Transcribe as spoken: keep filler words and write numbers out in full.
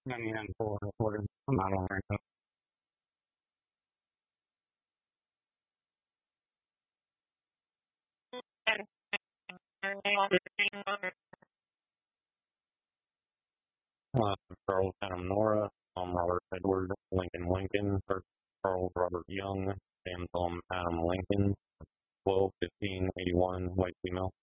ninety-nine four recorded. I'm not on right now. Uh, Charles Adam Nora, Tom Robert Edward, Lincoln Lincoln, or Charles Robert Young, Sam Tom Adam Lincoln, twelve fifteen eighty-one, white female.